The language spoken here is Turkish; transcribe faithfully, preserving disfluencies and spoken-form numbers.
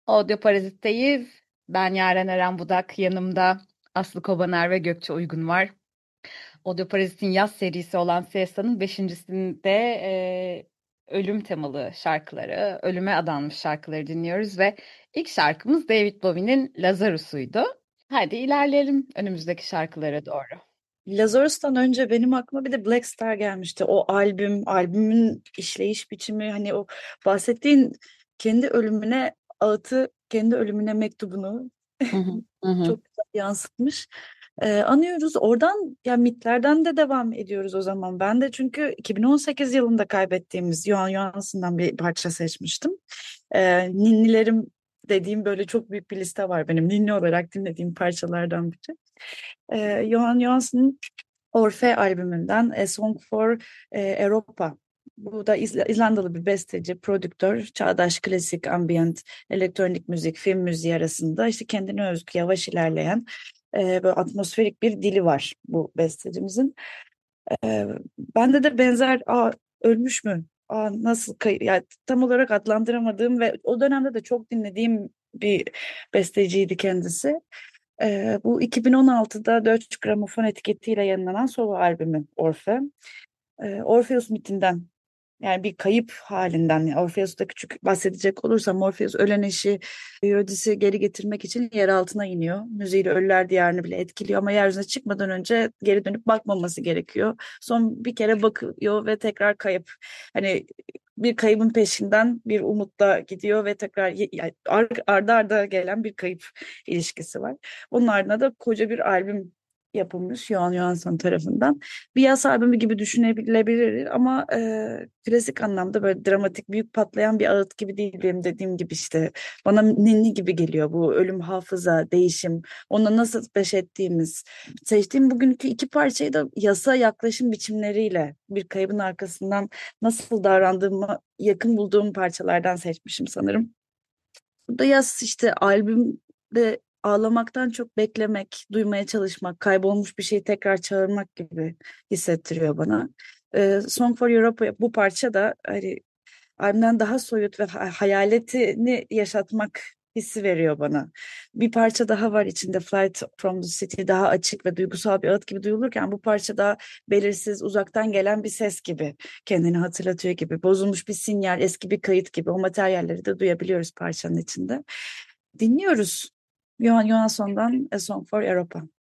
Audio Parazit'teyiz. Ben Yaren Eren Budak. Yanımda Aslı Kobaner ve Gökçe Uygun var. Audio Parazit'in yaz serisi olan Siesta'nın beşincisinde e, ölüm temalı şarkıları, ölüme adanmış şarkıları dinliyoruz ve ilk şarkımız David Bowie'nin Lazarus'uydu. Hadi ilerleyelim önümüzdeki şarkılara doğru. Lazarus'tan önce benim aklıma bir de Black Star gelmişti. O albüm, albümün işleyiş biçimi, hani o bahsettiğin kendi ölümüne ağıtı, kendi ölümüne mektubunu Hı hı, hı hı, çok güzel yansıtmış. Ee, anıyoruz. Oradan ya mitlerden de devam ediyoruz o zaman. Ben de çünkü iki bin on sekiz yılında kaybettiğimiz Johan Johansson'dan bir parça seçmiştim. Ee, ninnilerim dediğim böyle çok büyük bir liste var benim. Ninni olarak dinlediğim parçalardan biri. Ee, Johan Johansson'ın Orfe albümünden A Song for e, Europa. Bu da İzla- İzlandalı bir besteci, prodüktör, çağdaş klasik, ambient, elektronik müzik, film müziği arasında işte kendine özgü, yavaş ilerleyen e, böyle atmosferik bir dili var bu bestecimizin. E, Bende de benzer, aa, ölmüş mü? Aa, nasıl kay yani tam olarak adlandıramadığım ve o dönemde de çok dinlediğim bir besteciydi kendisi. Ee, bu iki bin on altıda Deutsche Grammophon etiketiyle yayınlanan solo albümü Orfe. Ee, Orpheus mitinden, yani bir kayıp halinden, yani Orpheus'ta küçük bahsedecek olursam, Orpheus ölen eşi Eurydice'i geri getirmek için yer altına iniyor. Müziğiyle ölüler diyarını bile etkiliyor ama yeryüzüne çıkmadan önce geri dönüp bakmaması gerekiyor. Son bir kere bakıyor ve tekrar kayıp. Hani bir kaybın peşinden bir umutla gidiyor ve tekrar y- yani ar- arda arda gelen bir kayıp ilişkisi var. Onun ardına da koca bir albüm yapılmış Johan Johansson tarafından. Bir yaz albümü gibi düşünebilir ama e, klasik anlamda böyle dramatik, büyük patlayan bir ağıt gibi değil, benim dediğim gibi işte. Bana ninni gibi geliyor bu ölüm, hafıza, değişim, onunla nasıl baş ettiğimiz. Seçtiğim bugünkü iki parçayı da yasa yaklaşım biçimleriyle bir kaybın arkasından nasıl davrandığımı yakın bulduğum parçalardan seçmişim sanırım. Burada yaz işte albümde ağlamaktan çok beklemek, duymaya çalışmak, kaybolmuş bir şeyi tekrar çağırmak gibi hissettiriyor bana. Ee, Song for Europa bu parça da hani albümden daha soyut ve ha- hayaletini yaşatmak hissi veriyor bana. Bir parça daha var içinde, Flight from the City, daha açık ve duygusal bir ağıt gibi duyulurken bu parça daha belirsiz, uzaktan gelen bir ses gibi kendini hatırlatıyor gibi. Bozulmuş bir sinyal, eski bir kayıt gibi, o materyalleri de duyabiliyoruz parçanın içinde. Dinliyoruz. Johan Johansson'dan A Song for Europa.